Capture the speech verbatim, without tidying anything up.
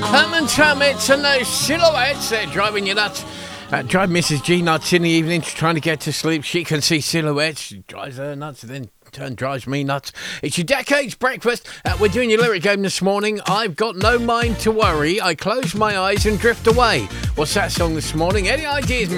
Herman Termits and those silhouettes, they're driving you nuts. Uh, drive Missus G nuts in the evening. She's trying to get to sleep. She can see silhouettes. She drives her nuts and then in turn drives me nuts. It's your Decades Breakfast. Uh, we're doing your lyric game this morning. I've got no mind to worry. I close my eyes and drift away. What's that song this morning? Any ideas?